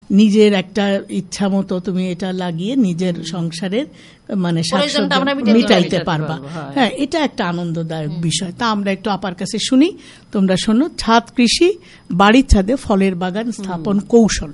নিজের একটা ইচ্ছা মতো তুমি এটা লাগিয়ে নিজের সংসারের মানে মিটাইতে পারবা। হ্যাঁ, এটা একটা আনন্দদায়ক বিষয়। তা আমরা একটু আপার কাছে শুনি, তোমরা শোনো। ছাদ কৃষি, বাড়ির ছাদে ফলের বাগান স্থাপন কৌশল।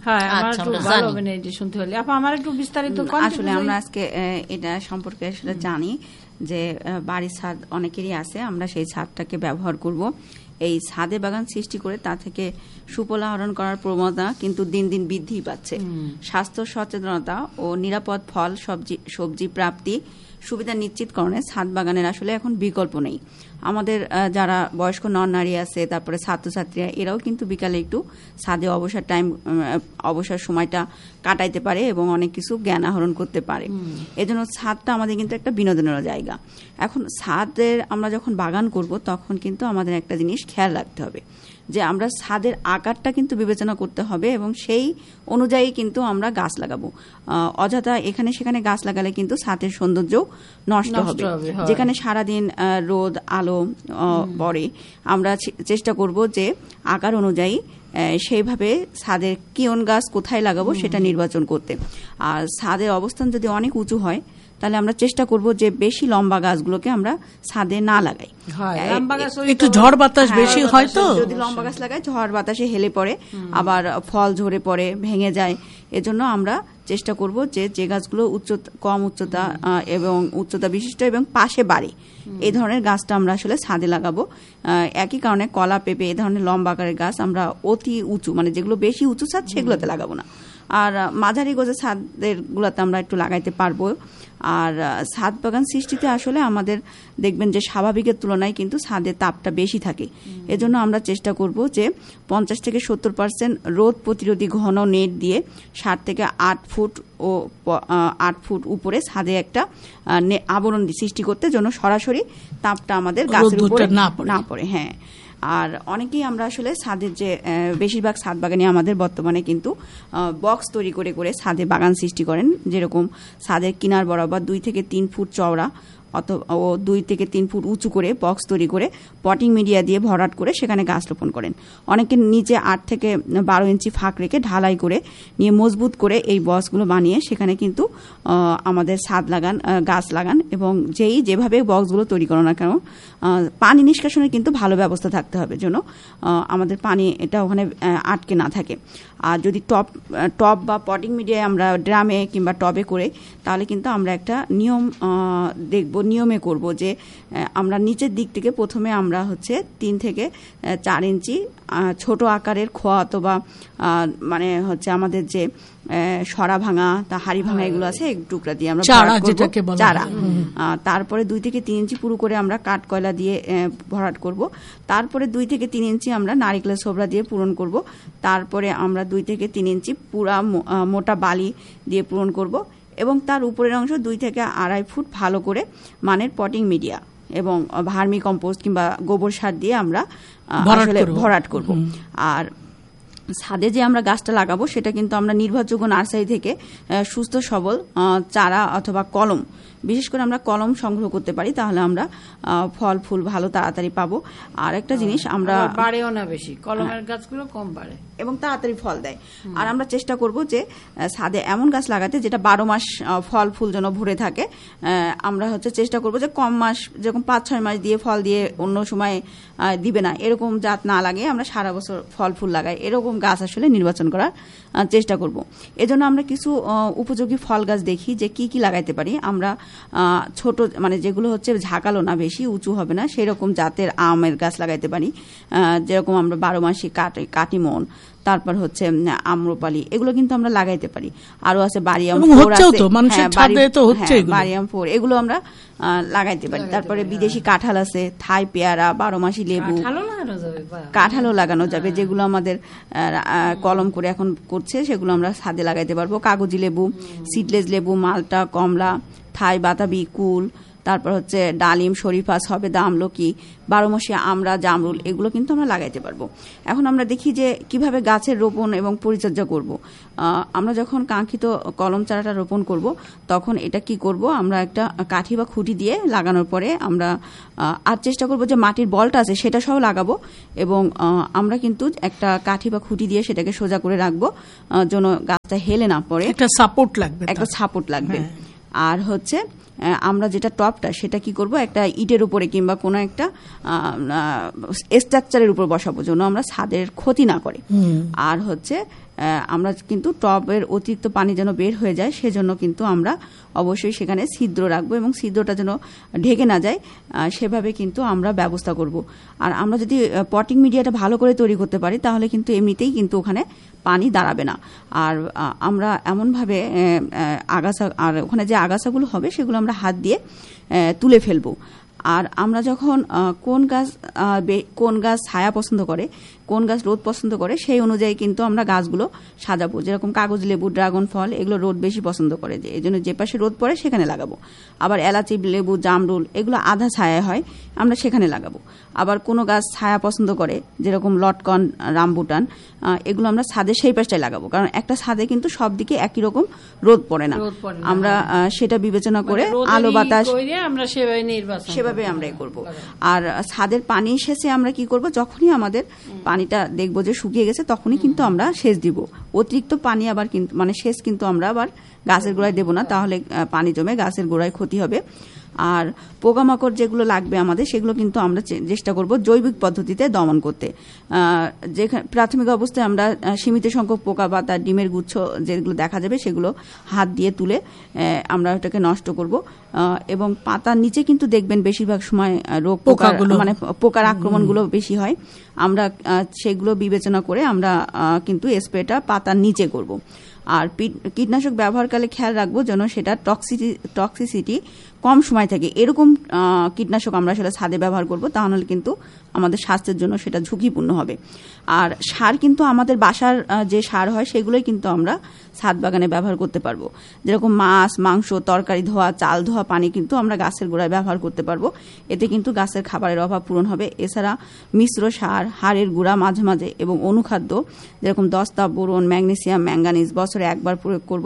আমার একটু বিস্তারিত। আসলে আমরা আজকে এটা সম্পর্কে আসলে জানি যে বাড়ির ছাদ অনেকেরই আছে, আমরা সেই ছাদটাকে ব্যবহার করব। এই ছাদে বাগান সৃষ্টি করে তা থেকে সুফল আহরণ করার প্রবণতা কিন্তু দিন দিন বৃদ্ধি পাচ্ছে। স্বাস্থ্য সচেতনতা ও নিরাপদ ফল সবজি প্রাপ্তি সুবিধা নিশ্চিতকরণে ছাদ বাগানের আসলে এখন বিকল্প নেই। আমাদের যারা বয়স্ক নর-নারী আছে, তারপরে ছাত্রছাত্রীরা, এরাও কিন্তু বিকালে একটু ছাদে অবসর সময়টা কাটাইতে পারে এবং অনেক কিছু জ্ঞান আহরণ করতে পারে। এজন্য ছাদটা আমাদের কিন্তু একটা বিনোদনের জায়গা। এখন ছাদের আমরা যখন বাগান করব তখন কিন্তু আমাদের একটা জিনিস খেয়াল রাখতে হবে যে আমরা ছাদের আকারটা কিন্তু বিবেচনা করতে হবে এবং সেই অনুযায়ী কিন্তু আমরা গাছ লাগাবো। অযথা এখানে সেখানে গাছ লাগালে কিন্তু ছাদের সৌন্দর্য নষ্ট হবে। যেখানে সারাদিন রোদ আলো পড়ে, আমরা চেষ্টা করব যে আকার অনুযায়ী সেইভাবে ছাদের কোন গাছ কোথায় লাগাবো সেটা নির্বাচন করতে। আর ছাদের অবস্থান যদি অনেক উঁচু হয় তাহলে আমরা চেষ্টা করব যে বেশি লম্বা গাছগুলোকে আমরা ছাদে না লাগাই। একটু ঝড় বাতাস বেশি হয়, তো যদি লম্বা গাছ লাগাই ঝড় বাতাসে হেলে পড়ে, আবার ফল ঝরে পড়ে, ভেঙে যায়। এজন্য আমরা চেষ্টা করব যে গাছগুলো কম উচ্চতা এবং উচ্চতা বিশিষ্ট এবং পাশে বাড়ি, এই ধরনের গাছটা আমরা আসলে ছাদে লাগাবো। একই কারণে কলা, পেঁপে এই ধরনের লম্বা আকারের গাছ আমরা অতি উঁচু, মানে যেগুলো বেশি উঁচু ছাদ সেগুলোতে লাগাবো না। আর মাঝারি গোজা ছাদের গুলাতে আমরা একটু লাগাইতে পারবো। আর ছাদ বাগান সৃষ্টিতে আসলে আমাদের দেখবেন যে স্বাভাবিকের তুলনায় কিন্তু ছাদের তাপটা বেশি থাকে। এজন্য আমরা চেষ্টা করব যে 50 থেকে 70% রোদ প্রতিরোধী ঘন নেট দিয়ে 7 থেকে 8 ফুট উপরে ছাদে একটা আবরণ সৃষ্টি করতে, জন্য সরাসরি তাপটা আমাদের গাছের উপরে না পড়ে। হ্যাঁ, আর অনেকেই আমরা আসলে ছাদের যে বেশিরভাগ ছাদ বাগানে আমাদের বর্তমানে কিন্তু বক্স তৈরি করে করে ছাদে বাগান সৃষ্টি করেন। যেরকম ছাদের কিনার বরাবর 2 থেকে 3 ফুট চওড়া ও 2 থেকে 3 ফুট উঁচু করে বক্স তৈরি করে পটিং মিডিয়া দিয়ে ভরাট করে সেখানে গাছ রোপণ করেন। অনেকে নিচে 8 থেকে 12 ইঞ্চি ফাঁক রেখে ঢালাই করে নিয়ে মজবুত করে এই বক্সগুলো বানিয়ে সেখানে কিন্তু আমাদের ছাদ লাগান, গাছ লাগান। এবং যেভাবে বক্সগুলো তৈরি করো না কেন, পানি নিষ্কাশনের কিন্তু ভালো ব্যবস্থা থাকতে হবে, যেন আমাদের পানি এটা ওখানে আটকে না থাকে। আর যদি টব বা পটিং মিডিয়ায় আমরা ড্রামে কিংবা টবে করে, তাহলে কিন্তু আমরা একটা নিয়মে করব যে আমরা নিচের দিক থেকে প্রথমে আমরা 3 থেকে 4 ইঞ্চি ছোট আকারের খোয়া অথবা মানে আমাদের যে সরা ভাঙা তা হাড়ি ভাঙা এগুলো আছে, এক টুকরা দিয়ে আমরা চারা, তারপরে 2 থেকে 3 ইঞ্চি পুরো করে আমরা কাঠ কয়লা দিয়ে ভরাট করব। তারপরে 2 থেকে 3 ইঞ্চি আমরা নারিকেলের ছোবড়া দিয়ে পূরণ করব। তারপরে আমরা 2 থেকে 3 ইঞ্চি পুরা মোটা বালি দিয়ে পূরণ করব এবং তার উপরের অংশ 2 থেকে 2.5 ফুট ভালো করে মানের পটিং মিডিয়া এবং ভার্মি কম্পোস্ট কিংবা গোবর সার দিয়ে আমরা ভরাট করব। আর ছাদে যে আমরা গাছটা লাগাবো সেটা কিন্তু আমরা নির্ভরযোগ্য নার্সারি থেকে সুস্থ সবল চারা অথবা কলম, বিশেষ করে আমরা কলম সংগ্রহ করতে পারি, তাহলে আমরা ফল ফুল ভালো তাড়াতাড়ি পাবো। আর একটা জিনিস, আমরা বাড়েও না বেশি, কলমের গাছগুলো কম বাড়ে এবং তাড়াতাড়ি ফল দেয়। আর আমরা চেষ্টা করব যে ছাদে এমন গাছ লাগাতে যেটা 12 মাস ফল ফুল যেন ভরে থাকে। আমরা চেষ্টা করব যে কম মাস, যেরকম 5-6 মাস দিয়ে ফল দিয়ে অন্য সময় দিবে না, এরকম জাত না লাগে, আমরা সারা বছর ফল ফুল লাগাই, এরকম গাছ আসলে নির্বাচন করার চেষ্টা করব। এজন্য আমরা কিছু উপযোগী ফল গাছ দেখি যে কি লাগাইতে পারি। আমরা ছোট, মানে যেগুলো ঝাঁকালো না, বেশি উঁচু হবে না, সেই রকম জাতের আমের গাছ লাগাইতে পারি। যেরকম আমরা 12 মাসি কাটিমন, তারপর আম্রপালি, এগুলো কিন্তু আমরা লাগাইতে পারি। আরো আছে বারিয়াম 4, এগুলো আমরা লাগাইতে পারি। তারপরে বিদেশি কাঁঠাল আছে, থাই পেয়ারা, 12 মাসি লেবু, কাঁঠালও লাগানো যাবে, যেগুলো আমাদের কলম করে এখন করছে, সেগুলো আমরা ছাদে লাগাইতে পারবো। কাগজি লেবু, সিডলেস লেবু, মালটা, কমলা, থাই, বাতাবি, কুল, তারপর হচ্ছে ডালিম, শরীফা, সবেদা, আমলকি, বারোমাসিয়া আমড়া, জামরুল এগুলো কিন্তু আমরা লাগাইতে পারবো। এখন আমরা দেখি যে কিভাবে গাছের রোপণ এবং পরিচর্যা করব। আমরা যখন কাঙ্ক্ষিত কলম চারাটা রোপণ করব তখন এটা কি করব, আমরা একটা কাঠি বা খুঁটি দিয়ে লাগানোর পরে আমরা আর চেষ্টা করব যে মাটির বলটা আছে সেটা সহ লাগাবো, এবং আমরা কিন্তু একটা কাঠি বা খুঁটি দিয়ে সেটাকে সোজা করে রাখবো যেন গাছটা হেলে না পড়ে, একটা সাপোর্ট লাগবে। আর হচ্ছে আমরা যেটা টপটা সেটা কি করব, একটা ইটের উপরে কিংবা কোনো একটা স্ট্রাকচারের উপর বসাবো যেন আমরা ছাদের ক্ষতি না করে। আর হচ্ছে আমরা কিন্তু টবের অতিরিক্ত পানি যেন বের হয়ে যায় সেজন্য কিন্তু আমরা অবশ্যই সেখানে ছিদ্র রাখবো, এবং ছিদ্রটা যেন ঢেকে না যায় সেভাবে কিন্তু আমরা ব্যবস্থা করব। আর আমরা যদি পটিং মিডিয়াটা ভালো করে তৈরি করতে পারি তাহলে কিন্তু এমনিতেই কিন্তু ওখানে পানি দাঁড়াবে না। আর আমরা এমনভাবে আগাছা, আর ওখানে যে আগাছাগুলো হবে সেগুলো আমরা হাত দিয়ে তুলে ফেলবো। আর আমরা যখন কোন গাছ ছায়া পছন্দ করে, কোন গাছ রোদ পছন্দ করে সেই অনুযায়ী কিন্তু আমরা গাছগুলো সাজাবো। যেরকম কাগজ লেবু, ড্রাগন ফল এগুলো রোদ বেশি পছন্দ করে, যে এই জন্য যে পাশে রোদ পড়ে সেখানে লাগাবো। আবার এলাচি, লেবু, জামরুল এগুলো আধা ছায়া হয়, আমরা সেখানে লাগাবো। আবার কোনো গাছ ছায়া পছন্দ করে যেরকম লটকন, রামবুটান এগুলো আমরা ছাদে সেই পাশটায় লাগাবো, কারণ একটা ছাদে কিন্তু সব দিকে একই রকম রোদ পড়ে না। আমরা সেটা বিবেচনা করে আলো বাতাস সেভাবে আমরা করব। আর ছাদের পানি সেচে আমরা কি করব, যখনই আমাদের পানিটা দেখবো যে শুকিয়ে গেছে তখনই কিন্তু আমরা সেচ দিব। অতিরিক্ত পানি আবার কিন্তু সেচ কিন্তু আমরা আবার গাছের গোড়ায় দেব না, তাহলে পানি জমে গাছের গোড়ায় ক্ষতি হবে। আর পোকামাকড় যেগুলো লাগবে আমাদের সেগুলো কিন্তু আমরা চেষ্টা করব জৈবিক পদ্ধতিতে দমন করতে। যেখানে প্রাথমিক অবস্থায় আমরা সীমিত সংখ্যক পোকা বা তার ডিমের গুচ্ছ যেগুলো দেখা যাবে সেগুলো হাত দিয়ে তুলে আমরা ওটাকে নষ্ট করব। এবং পাতার নিচে কিন্তু দেখবেন বেশিরভাগ সময় রোগ পোকার আক্রমণগুলো বেশি হয়, আমরা সেগুলো বিবেচনা করে আমরা কিন্তু স্প্রেটা পাতার নিচে করব। আর কীটনাশক ব্যবহারকালে খেয়াল রাখবো যেন সেটা টক্সিসিটি কম সময় থাকে, এরকম কীটনাশক আমরা সেটা ছাদে ব্যবহার করব, তাহলে কিন্তু আমাদের স্বাস্থ্যের জন্য সেটা ঝুঁকিপূর্ণ হবে। আর সার কিন্তু আমাদের বাসার যে সার হয় সেগুলোই কিন্তু আমরা ছাদ বাগানে ব্যবহার করতে পারবো। যেরকম মাছ, মাংস, তরকারি ধোয়া, চাল ধোয়া পানি কিন্তু আমরা গাছের গোড়ায় ব্যবহার করতে পারবো, এতে কিন্তু গাছের খাবারের অভাব পূরণ হবে। এছাড়া মিশ্র সার, হাড়ের গুঁড়া মাঝে মাঝে এবং অনুখাদ্য যেরকম দস্তা, বোরন, ম্যাগনেসিয়াম, ম্যাঙ্গানিজ বছরে একবার প্রয়োগ করব।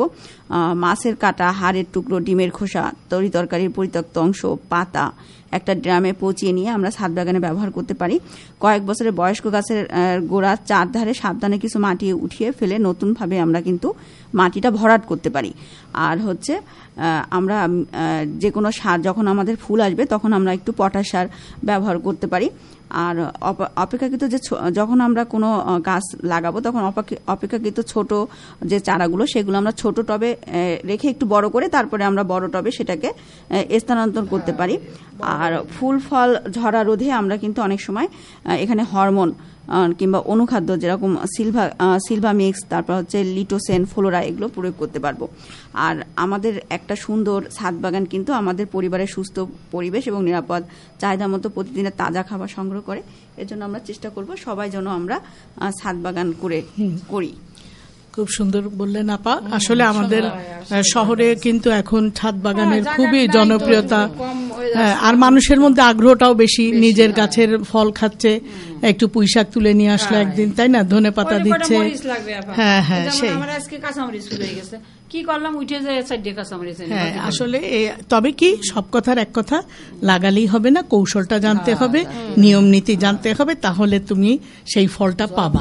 মাছের কাটা, হাড়ের টুকরো, ডিমের খোসা, তরকারির পরিত্যক্ত অংশ, পাতা একটা ড্রামে পচিয়ে নিয়ে আমরা ছাদ বাগানে ব্যবহার করতে পারি। কয়েক বছরের বয়স্ক গাছের গোড়ার চারধারে সাবধানে কিছু মাটি উঠিয়ে ফেলে নতুনভাবে আমরা কিন্তু মাটিটা ভরাট করতে পারি। আর হচ্ছে আমরা যে কোনো সার যখন আমাদের ফুল আসবে তখন আমরা একটু পটাশ সার ব্যবহার করতে পারি। আর অপেক্ষাকৃত যখন আমরা কোনো গাছ লাগাবো তখন অপেক্ষাকৃত ছোট যে চারাগুলো সেগুলো আমরা ছোট টবে রেখে একটু বড় করে তারপরে আমরা বড় টবে সেটাকে স্থানান্তর করতে পারি। আর ফুল ফল ঝরা রোধে আমরা কিন্তু অনেক সময় এখানে হরমোন কিংবা অনুখাদ্য যেরকম সিলভা মিক্স, তারপর হচ্ছে লিটোসেন, ফ্লোরা এগুলো প্রয়োগ করতে পারবো। আর আমাদের একটা সুন্দর ছাদ বাগান কিন্তু আমাদের পরিবারের সুস্থ পরিবেশ এবং নিরাপদ চাহিদা মতো প্রতিদিনের তাজা খাবার সংগ্রহ করে। এর জন্য আমরা চেষ্টা করব সবাই যেন আমরা ছাদ বাগান করি। খুব সুন্দর বললেন আপা। আসলে আমাদের শহরে কিন্তু এখন ছাদ বাগানের খুবই জনপ্রিয়তা, আর মানুষের মধ্যে আগ্রহটাও বেশি। নিজের গাছের ফল খাচ্ছে, একটু পুঁইশাক তুলে নিয়ে আসলো একদিন, তাই না, ধনে পাতা দিচ্ছে। হ্যাঁ হ্যাঁ, সেই কি করলাম, উঠে যায় কাঁচামরিচ। হ্যাঁ, আসলে তবে কি সব কথার এক কথা, লাগালেই হবে না, কৌশলটা জানতে হবে, নিয়ম নীতি জানতে হবে, তাহলে তুমি সেই ফলটা পাবা।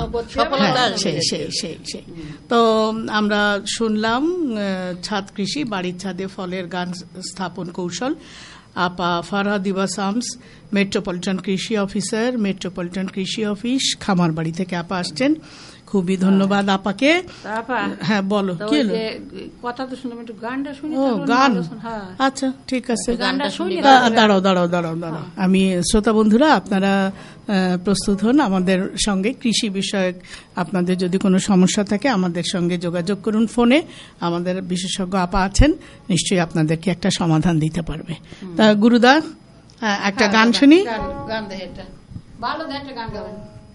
সেই তো আমরা শুনলাম ছাদ কৃষি, বাড়ির ছাদে ফলের গাছ স্থাপন কৌশল। আপা ফারহা দিবা শামস, মেট্রোপলিটন কৃষি অফিসার, মেট্রোপলিটন কৃষি অফিস, খামারবাড়ি থেকে আপা আসছেন। খুবই ধন্যবাদ আপাকে। হ্যাঁ বলো, কি হলো? কথা তো শুনলাম, একটু গানটা শুনি। ও গান, আচ্ছা ঠিক আছে, দাঁড়াও। আমি শ্রোতা বন্ধুরা, আপনারা প্রস্তুত হন আমাদের সঙ্গে। কৃষি বিষয়ক আপনাদের যদি কোনো সমস্যা থাকে আমাদের সঙ্গে যোগাযোগ করুন ফোনে। আমাদের বিশেষজ্ঞ আপা আছেন, নিশ্চয়ই আপনাদেরকে একটা সমাধান দিতে পারবে। তা গুরুদা, একটা গান শুনি। গান ভালো, একটা গান গাবেন।